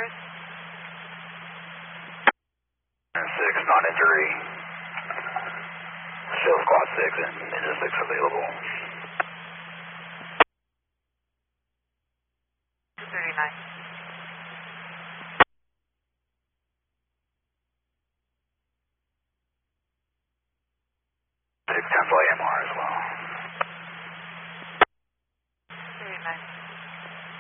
Cruise. 6, non-injury. Show squad 6 and Ninja 6 available. 239.